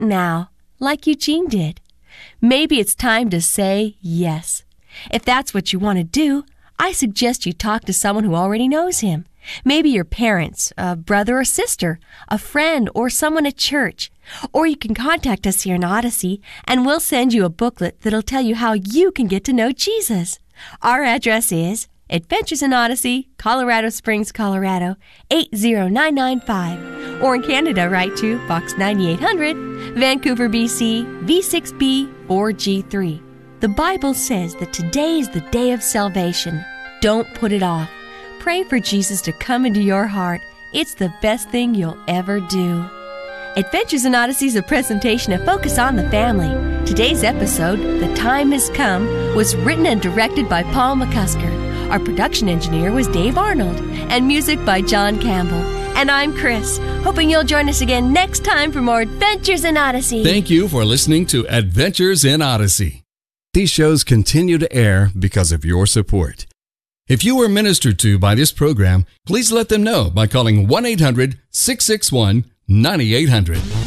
now, like Eugene did. Maybe it's time to say yes. If that's what you want to do, I suggest you talk to someone who already knows him. Maybe your parents, a brother or sister, a friend, or someone at church. Or you can contact us here in Odyssey, and we'll send you a booklet that'll tell you how you can get to know Jesus. Our address is Adventures in Odyssey, Colorado Springs, Colorado, 80995. Or in Canada, write to Box 9800, Vancouver, BC, V6B 4G3. The Bible says that today is the day of salvation. Don't put it off. Pray for Jesus to come into your heart. It's the best thing you'll ever do. Adventures in Odyssey is a presentation of Focus on the Family. Today's episode, The Time Has Come, was written and directed by Paul McCusker. Our production engineer was Dave Arnold, and music by John Campbell. And I'm Chris, hoping you'll join us again next time for more Adventures in Odyssey. Thank you for listening to Adventures in Odyssey. These shows continue to air because of your support. If you were ministered to by this program, please let them know by calling 1-800-661-9800.